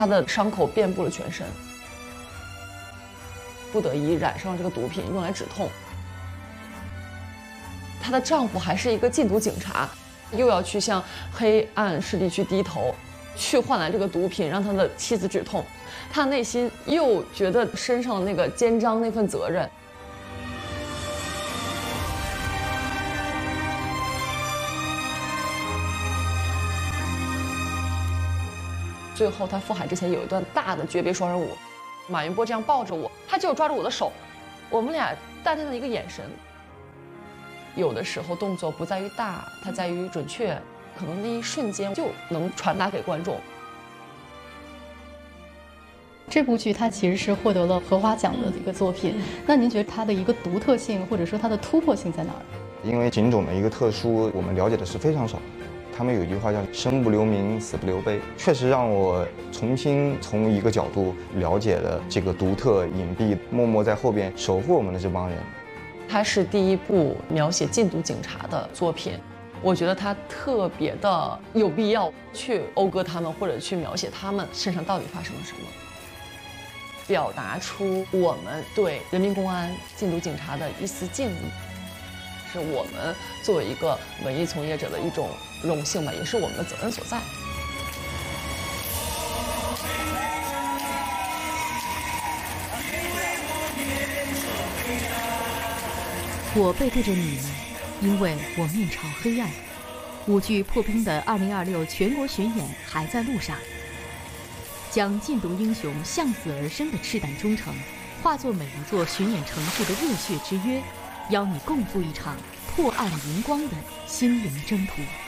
她的伤口遍布了全身，不得已染上这个毒品用来止痛。她的丈夫还是一个禁毒警察，又要去向黑暗势力去低头，去换来这个毒品让他的妻子止痛。他内心又觉得身上的那个肩章那份责任。最后他赴海之前有一段大的诀别双人舞，马云波这样抱着我，他就抓住我的手，我们俩淡淡的一个眼神。有的时候动作不在于大，它在于准确，可能那一瞬间就能传达给观众。 这部剧它其实是获得了荷花奖的一个作品，那您觉得它的一个独特性或者说它的突破性在哪儿？ 因为警种的一个特殊，我们了解的是非常少。他们有一句话叫“生不留名，死不留碑”，确实让我重新从一个角度了解了这个独特隐蔽、默默在后边守护我们的这帮人。 它是第一部描写禁毒警察的作品，我觉得它特别的有必要去讴歌他们，或者去描写他们身上到底发生了什么，表达出我们对人民公安、禁毒警察的一丝敬意，是我们作为一个文艺从业者的一种荣幸吧，也是我们的责任所在。 我背对着你们，因为我面朝黑暗。舞剧破冰的2026全国巡演还在路上，将禁毒英雄向死而生的赤胆忠诚，化作每一座巡演城市的热血之约，邀你共赴一场破暗荧光的心灵征途。